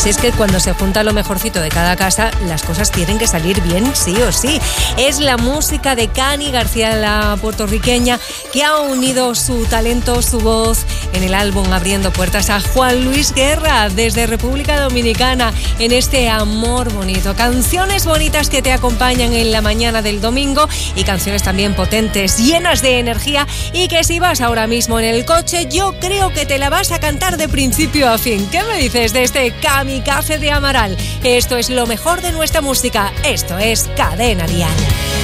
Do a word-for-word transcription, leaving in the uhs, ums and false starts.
Si es que cuando se junta lo mejorcito de cada casa, las cosas tienen que salir bien sí o sí. Es la música de Cani García, la puertorriqueña, que ha unido su talento, su voz en el álbum Abriendo Puertas a Juan Luis Guerra desde República Dominicana en este Amor Bonito. Canciones bonitas que te acompañan en la mañana del domingo y canciones también potentes, llenas de energía y que si vas ahora mismo en el coche, yo creo que te la vas a cantar de principio a fin. ¿Qué me dices de este Kamikaze de Amaral? Esto es lo mejor de nuestra música. Esto es Cadena Dial.